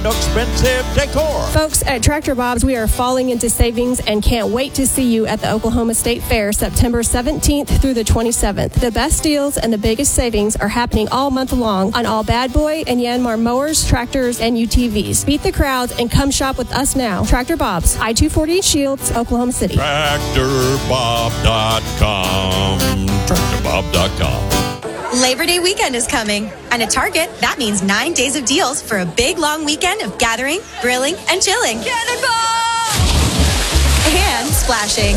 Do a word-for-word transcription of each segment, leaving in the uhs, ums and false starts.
Expensive decor. Folks, at Tractor Bob's, we are falling into savings and can't wait to see you at the Oklahoma State Fair September seventeenth through the twenty-seventh. The best deals and the biggest savings are happening all month long on all Bad Boy and Yanmar mowers, tractors, and U T Vs. Beat the crowds and come shop with us now. Tractor Bob's, I two forty Shields, Oklahoma City. Tractor Bob dot com. Tractor Bob dot com. Labor Day weekend is coming, and at Target, that means nine days of deals for a big, long weekend of gathering, grilling, and chilling. Cannonball! And splashing.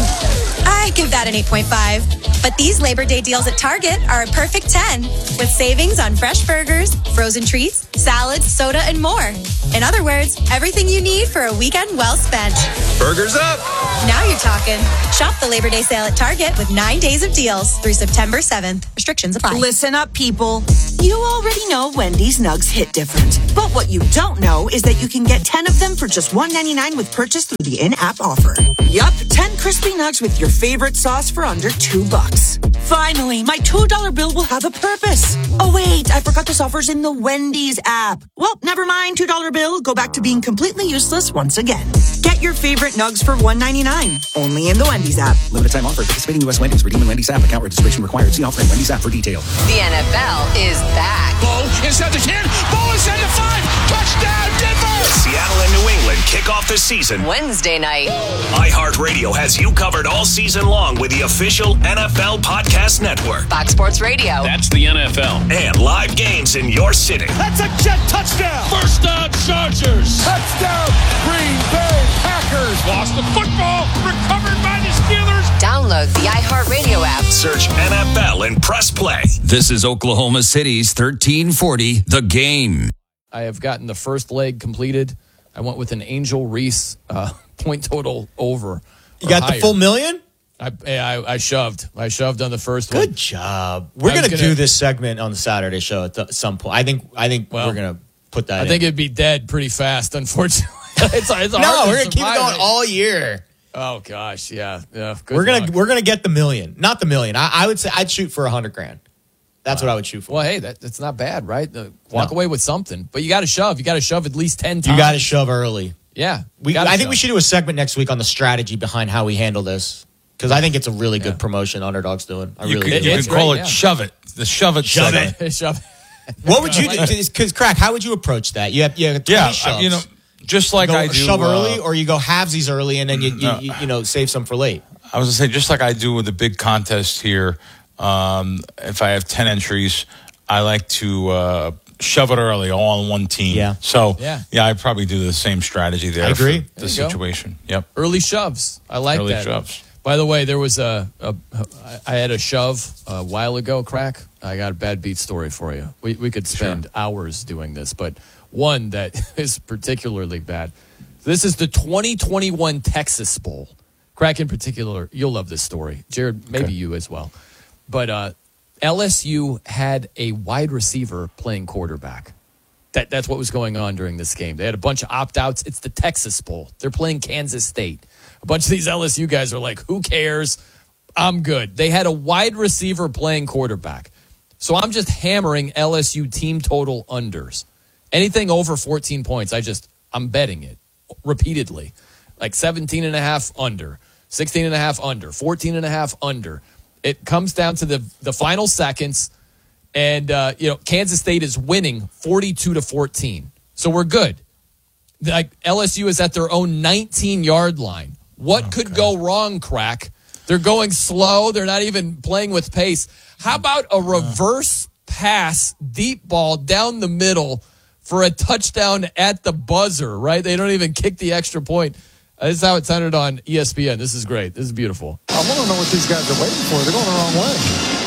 I give that an eight point five. But these Labor Day deals at Target are a perfect ten, with savings on fresh burgers, frozen treats, salads, soda, and more. In other words, everything you need for a weekend well spent. Burgers up! Now you're talking. Shop the Labor Day sale at Target with nine days of deals through September seventh. Restrictions apply. Listen up, people. You already know Wendy's Nugs hit different. But what you don't know is that you can get ten of them for just one ninety-nine with purchase through the in-app offer. Yup, ten crispy nugs with your favorite sauce for under two bucks. Finally, my two dollar bill will have a purpose. Oh, wait, I forgot this offer's in the Wendy's app. Well, never mind, two dollar bill. Go back to being completely useless once again. Get your favorite nugs for one ninety-nine. Only in the Wendy's app. Limited time offer. Participating U S Wendy's. Redeem in Wendy's app. Account registration required. See offer in Wendy's app for detail. The N F L is back. Ball inside the ten. Ball inside the five. Touchdown, Denver. Seattle and New England kick off the season Wednesday night. iHeartRadio has you covered all season long with the official N F L Podcast Network. Fox Sports Radio. That's the N F L. And live games in your city. That's a jet touchdown. First down, Chargers. Touchdown, Green Bay Packers. Lost the football. Recovered by the Steelers. Download the iHeartRadio app. Search N F L and press play. This is Oklahoma City's thirteen forty, The Game. I have gotten the first leg completed. I went with an Angel Reese uh, point total over. You got higher. The full million? I, I I shoved. I shoved on the first Good one. Good job. We're going to gonna, do this segment on the Saturday show at the, some point. I think I think well, we're going to put that I in. think it'd be dead pretty fast, unfortunately. it's, it's no, hard we're to going to keep it going it. all year. Oh, gosh, yeah. yeah good we're going luck. to we're gonna get the million. Not the million. I, I would say I'd shoot for a hundred grand. That's wow. what I would shoot for. Well, hey, that, that's not bad, right? Uh, walk no. away with something. But you got to shove. You got to shove at least ten times. You got to shove early. Yeah. We, I shove. think we should do a segment next week on the strategy behind how we handle this. Because I think it's a really good yeah. promotion Underdog's doing. I you really could, do. you could call great, it yeah. Shove It. The Shove It Shove segment. It. shove it. What would you do? Because, Crack, how would you approach that? You have, you have twenty yeah, shoves. you know, just like you go I do. Shove uh, early, or you go halvesies early, and then you, you, no. you, you know, save some for late. I was going to say, just like I do with the big contest here, um, if I have ten entries, I like to uh, shove it early, all on one team. Yeah. So, yeah, yeah I'd probably do the same strategy there. I agree. For the situation. Go. Yep. Early shoves. I like early that. Early shoves. By the way, there was a, a, I had a shove a while ago, Crack. I got a bad beat story for you. We we could spend sure. hours doing this, but one that is particularly bad. This is the twenty twenty-one Texas Bowl. Crack in particular, you'll love this story. Jared, maybe okay. you as well. But uh, L S U had a wide receiver playing quarterback. That That's what was going on during this game. They had a bunch of opt-outs. It's the Texas Bowl. They're playing Kansas State. A bunch of these L S U guys are like, who cares? I'm good. They had a wide receiver playing quarterback. So I'm just hammering L S U team total unders. Anything over fourteen points, I just, I'm betting it repeatedly. Like seventeen and a half under, sixteen and a half under, fourteen and a half under. It comes down to the, the final seconds. And, uh, you know, Kansas State is winning forty-two to fourteen. So we're good. Like L S U is at their own nineteen-yard line. What oh, could God. go wrong, Crack? They're going slow. They're not even playing with pace. How about a reverse pass, deep ball down the middle for a touchdown at the buzzer, right? They don't even kick the extra point. Uh, this is how it sounded on E S P N. This is great. This is beautiful. I want to know what these guys are waiting for. They're going the wrong way.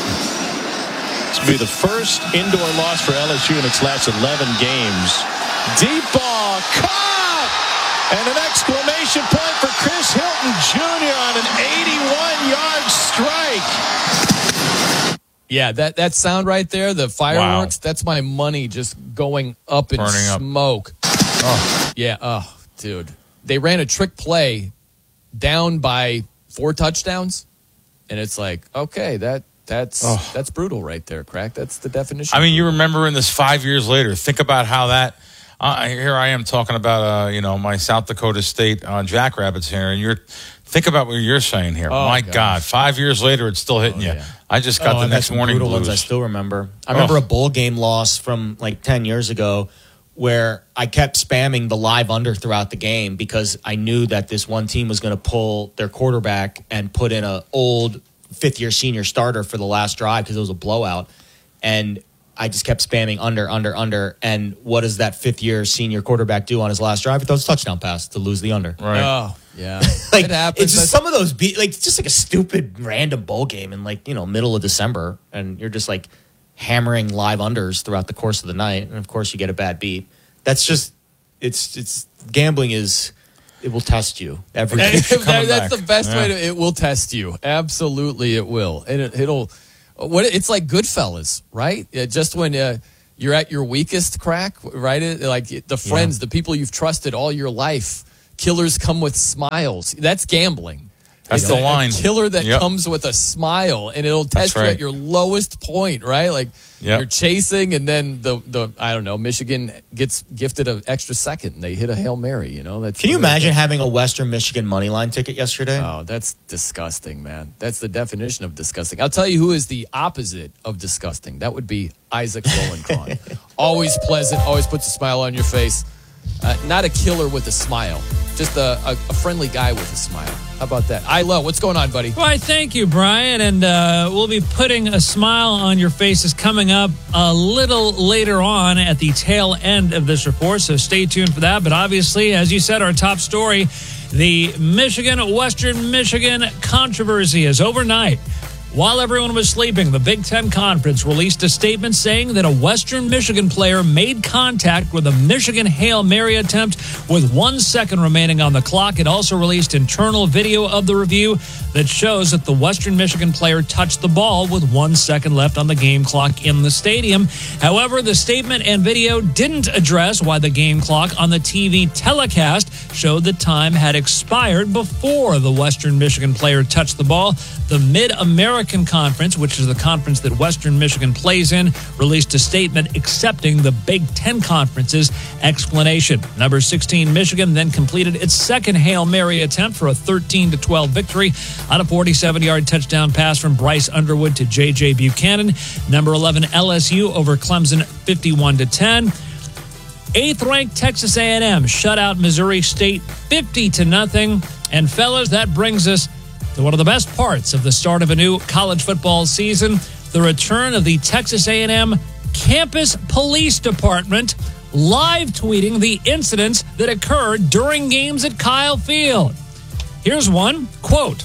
This will be the first indoor loss for L S U in its last eleven games. Deep ball, caught! And an exclamation point for Chris Hilton Junior on an eighty-one-yard strike. Yeah, that, that sound right there, the fireworks, wow. that's my money just going up in Burning smoke. Up. Oh. Yeah, oh, dude. They ran a trick play down by four touchdowns, and it's like, okay, that that's oh. that's brutal right there, Crack. That's the definition. I mean, you remember in this five years later, think about how that uh, here I am talking about, uh, you know, my South Dakota State uh, Jackrabbits here, and you're think about what you're saying here. Oh, my gosh. God, five years later, it's still hitting Oh, you. yeah. I just got Oh, the I've had next some morning brutal blues. ones I still remember. I remember Oh. a bowl game loss from like ten years ago where I kept spamming the live under throughout the game because I knew that this one team was going to pull their quarterback and put in an old fifth-year senior starter for the last drive because it was a blowout. And I just kept spamming under, under, under. And what does that fifth-year senior quarterback do on his last drive? He throws a touchdown pass to lose the under. Right. Oh, yeah. like it happens. it's just some of those be like it's just like a stupid random bowl game in like, you know, middle of December, and you're just like hammering live unders throughout the course of the night, and of course you get a bad beat. That's just it's it's gambling is it will test you every That- day. that- that's the best Yeah. way to. It will test you. Absolutely, it will, and it, it'll. What it's like Goodfellas, right? Uh, just when uh, you're at your weakest, crack, right? It, like the friends, Yeah. the people you've trusted all your life. Killers come with smiles. That's gambling. That's It's the a, line. A killer that Yep. comes with a smile, and it'll test That's you right. at your lowest point, right? Like Yep. you're chasing, and then the the I don't know, Michigan gets gifted an extra second, and they hit a Hail Mary. You know, that's Can you really- imagine having a Western Michigan money line ticket yesterday? Oh, that's disgusting, man. That's the definition of disgusting. I'll tell you who is the opposite of disgusting. That would be Isaac Lowenkron. Always pleasant, always puts a smile on your face. Uh, not a killer with a smile, just a, a, a friendly guy with a smile. How about that? I love. What's going on, buddy? Why, thank you, Brian. And uh, we'll be putting a smile on your faces coming up a little later on at the tail end of this report. So stay tuned for that. But obviously, as you said, our top story, the Michigan, Western Michigan controversy is overnight. While everyone was sleeping, the Big Ten Conference released a statement saying that a Western Michigan player made contact with a Michigan Hail Mary attempt with one second remaining on the clock. It also released internal video of the review that shows that the Western Michigan player touched the ball with one second left on the game clock in the stadium. However, the statement and video didn't address why the game clock on the T V telecast showed the time had expired before the Western Michigan player touched the ball. The Mid-American Conference, which is the conference that Western Michigan plays in, released a statement accepting the Big Ten Conference's explanation. Number sixteen, Michigan, then completed its second Hail Mary attempt for a thirteen to twelve victory on a forty-seven-yard touchdown pass from Bryce Underwood to J J Buchanan. Number eleven, L S U over Clemson, fifty-one to ten. Eighth-ranked Texas A and M shut out Missouri State fifty to nothing. And fellas, that brings us to one of the best parts of the start of a new college football season, the return of the Texas A and M Campus Police Department live tweeting the incidents that occurred during games at Kyle Field. Here's one, quote,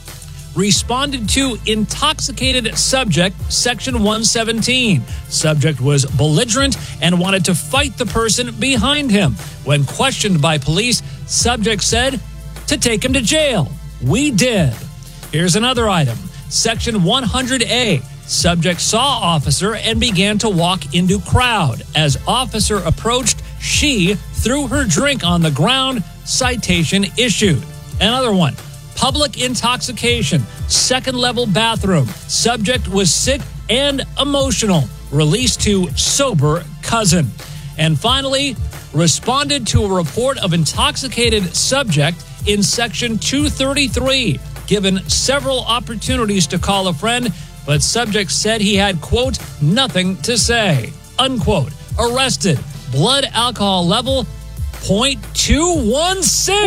responded to intoxicated subject, section one seventeen. Subject was belligerent and wanted to fight the person behind him. When questioned by police, subject said to take him to jail. We did. Here's another item. Section one hundred A. Subject saw officer and began to walk into crowd. As officer approached, she threw her drink on the ground. Citation issued. Another one. Public intoxication. Second level bathroom. Subject was sick and emotional. Released to sober cousin. And finally, responded to a report of intoxicated subject in section two thirty-three, given several opportunities to call a friend, but subject said he had, quote, nothing to say, unquote. Arrested. Blood alcohol level, point two one six.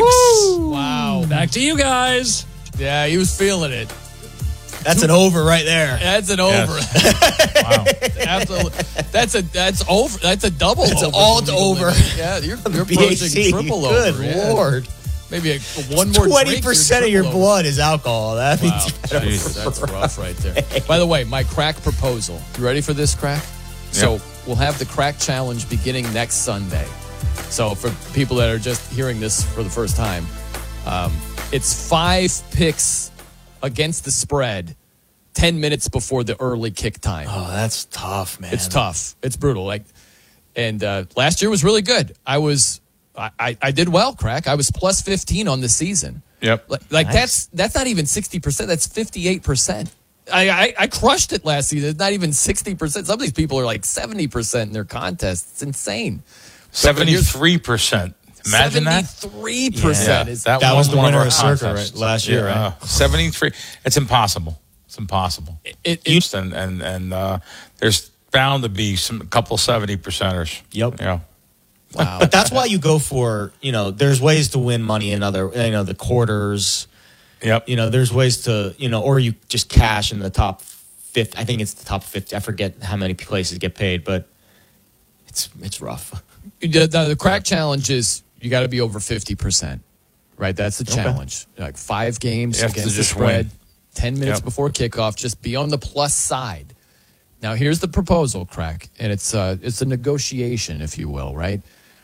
Wow. Back to you guys. Yeah, he was feeling it. That's an over right there. That's an over. Yes. Wow. Absolutely. That's a that's over. That's a double. It's over all for legal over. living. Yeah, you're, you're B A approaching C. triple Good over. Yeah. Lord. Maybe a, one more. Twenty percent of your drink, you're triple blood is alcohol. That over. means Wow, that's, that's rough right there. By the way, my crack proposal. You ready for this, crack? So Yep. we'll have the crack challenge beginning next Sunday. So for people that are just hearing this for the first time, um, it's five picks against the spread. ten minutes before the early kick time. Oh, that's tough, man. It's tough. It's brutal. Like, and uh, last year was really good. I was, I, I, I did well, crack. I was plus fifteen on the season. Yep. Like, like Nice. that's that's not even sixty percent. That's fifty-eight percent. I, I I crushed it last season. It's not even sixty percent. Some of these people are like seventy percent in their contests. It's insane. seventy-three percent. Imagine that. seventy-three percent Yeah, is that, That was won the one winner our of Circa contests. right, last year, Yeah, right? uh, seventy-three. It's impossible. It's impossible. It, it, and and and uh, there's bound to be some a couple seventy percenters. Yep. Yeah. wow. But that's why you go for, you know, there's ways to win money in other, you know, the quarters. Yep. You know, there's ways to, you know, or you just cash in the top fifty. I think it's the top fifty. I forget how many places get paid, but it's it's rough. The, the, the crack challenge is you got to be over fifty percent, right? That's the Okay. challenge. Like five games You have to against the just spread, win. ten minutes Yep. before kickoff. Just be on the plus side. Now, here's the proposal, Crack, and it's uh, it's a negotiation, if you will, right?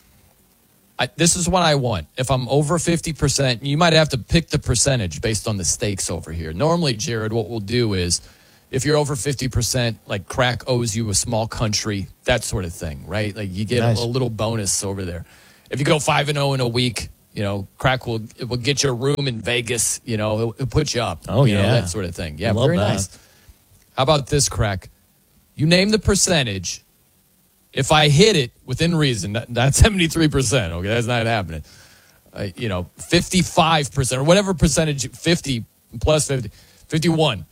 I, this is what I want. If I'm over fifty percent, you might have to pick the percentage based on the stakes over here. Normally, Jared, what we'll do is if you're over fifty percent, like Crack owes you a small country, that sort of thing, right? Like you get Nice. a, a little bonus over there. If you go five and zero in a week, you know, Crack will it will get you a room in Vegas. You know, it'll, it'll put you up. Oh, you know, yeah. that sort of thing. Yeah, Love very that. nice. How about this, Crack? You name the percentage. If I hit it within reason, that, that's seventy-three percent. Okay, that's not happening. Uh, you know, fifty-five percent or whatever percentage, fifty plus fifty, fifty-one.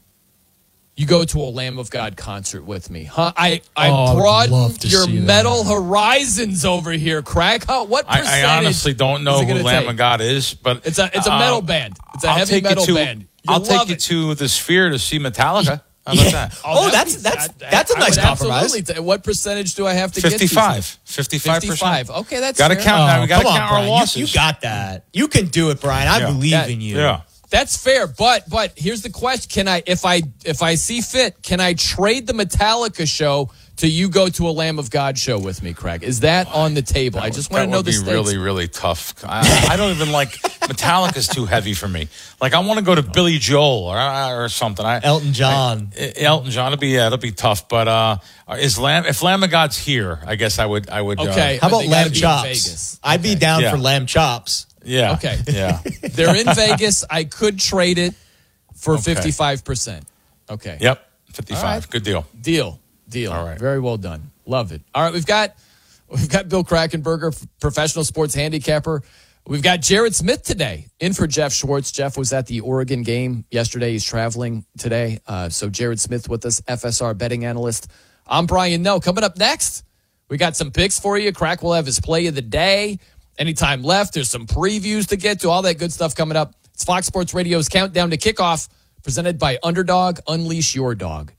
You go to a Lamb of God concert with me, huh? I I Oh, I would love broadened to your see that. metal horizons over here, Crack. Huh? What I, percentage? I honestly don't know is it who gonna Lamb take? of God is, but It's a it's a uh, metal band. It's a I'll heavy take you metal to, band. You'll I'll take love you it. to the Sphere to see Metallica. How about that? Oh, that'd that's- be- that's- that- that's a I nice would compromise. absolutely ta- what percentage do I have to get fifty-five. to? fifty-five percent. fifty-five. Okay, that's Got to fair. count. now. Oh, We got to come on, count our Brian. You- losses. You, got that. You can do it, Brian. I Yeah. believe Yeah. in you. Yeah. That's fair, but but here's the question: Can I, if I if I see fit, can I trade the Metallica show to you go to a Lamb of God show with me, Craig? Is that on the table? I just want to That know would the be stakes. really, really tough. I, I don't even like Metallica's too heavy for me. Like I want to go to Billy Joel or or something. I, Elton John. I, Elton John. It'll be yeah, it'll be tough. But uh, is Lamb if Lamb of God's here? I guess I would. I would. Okay. Uh, How But about they gotta lamb be in chops? Vegas. I'd be down Yeah. for lamb chops. yeah. Okay. Yeah. They're in Vegas. I could trade it for Okay. fifty-five percent. Okay. Yep. Fifty-five. All right. Good deal. Deal. Deal. All right. Very well done. Love it. All right, we've got we've got Bill Krackenberger, professional sports handicapper. We've got Jared Smith today in for Jeff Schwartz. Jeff was at the Oregon game yesterday. He's traveling today. Uh, so Jared Smith with us, F S R betting analyst. I'm Brian Noe. Coming up next, we got some picks for you. Crack will have his play of the day. Anytime left, there's some previews to get to. All that good stuff coming up. It's Fox Sports Radio's Countdown to Kickoff, presented by Underdog. Unleash your dog.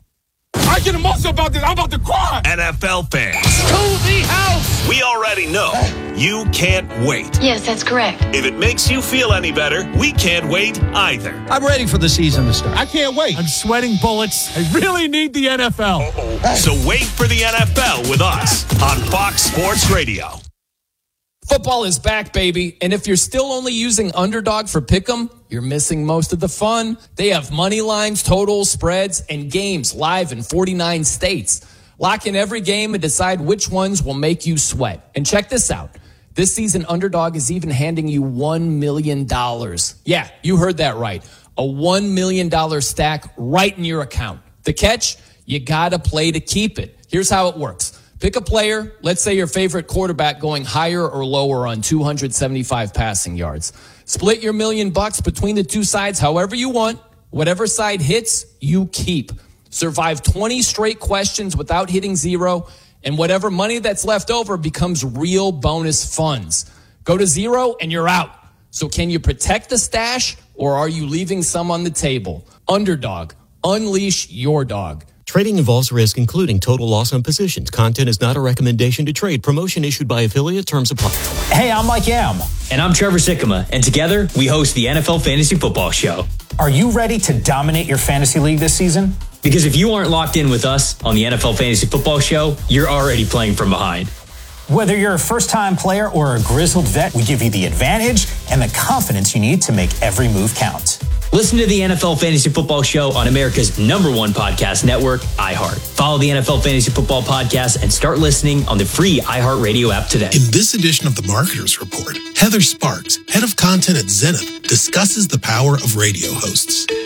I get emotional about this. I'm about to cry. N F L fans, To the house. we already know you can't wait. Yes, that's correct. If it makes you feel any better, we can't wait either. I'm ready for the season to start. I can't wait. I'm sweating bullets. I really need the N F L. So wait for the N F L with us on Fox Sports Radio. Football is back, baby. And if you're still only using Underdog for Pick'em, you're missing most of the fun. They have money lines, totals, spreads, and games live in forty-nine states. Lock in every game and decide which ones will make you sweat. And check this out. This season, Underdog is even handing you one million dollars. Yeah, you heard that right. A one million dollars stack right in your account. The catch? You gotta play to keep it. Here's how it works. Pick a player, let's say your favorite quarterback going higher or lower on two hundred seventy-five passing yards. Split your million bucks between the two sides however you want. Whatever side hits, you keep. Survive twenty straight questions without hitting zero, and whatever money that's left over becomes real bonus funds. Go to zero and you're out. So can you protect the stash, or are you leaving some on the table? Underdog. Unleash your dog. Trading involves risk, including total loss on positions. Content is not a recommendation to trade. Promotion issued by affiliate. Terms apply. Hey, I'm Mike Yam. And I'm Trevor Sikkema. And together, we host the N F L Fantasy Football Show. Are you ready to dominate your fantasy league this season? Because if you aren't locked in with us on the N F L Fantasy Football Show, you're already playing from behind. Whether you're a first-time player or a grizzled vet, we give you the advantage and the confidence you need to make every move count. Listen to the N F L Fantasy Football Show on America's number one podcast network, iHeart. Follow the N F L Fantasy Football Podcast and start listening on the free iHeartRadio app today. In this edition of the Marketers Report, Heather Sparks, head of content at Zenith, discusses the power of radio hosts.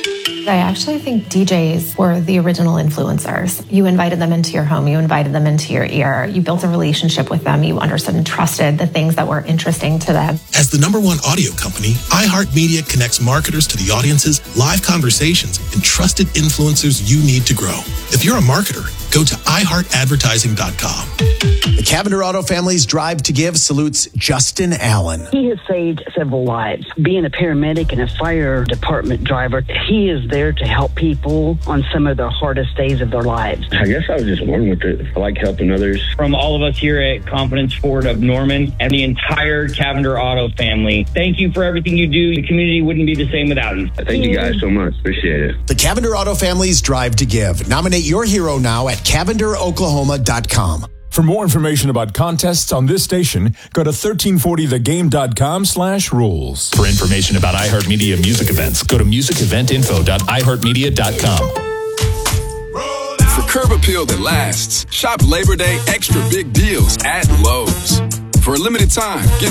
I actually think D Js were the original influencers. You invited them into your home. You invited them into your ear. You built a relationship with them. You understood and trusted the things that were interesting to them. As the number one audio company, iHeartMedia connects marketers to the audiences, live conversations, and trusted influencers you need to grow. If you're a marketer, go to i heart advertising dot com. The Cavender Auto family's Drive to Give salutes Justin Allen. He has saved several lives. Being a paramedic and a fire department driver, he is there to help people on some of the hardest days of their lives. I guess I was just born with it. I like helping others. From all of us here at Confidence Ford of Norman and the entire Cavender Auto family, thank you for everything you do. The community wouldn't be the same without you. Thank you guys so much. Appreciate it. The Cavender Auto family's Drive to Give. Nominate your hero now at cavender oklahoma dot com. For more information about contests on this station, go to thirteen forty the game dot com slash rules. For information about iHeartMedia music events, go to music event info dot i heart media dot com. For curb appeal that lasts, shop Labor Day extra big deals at Lowe's. For a limited time, get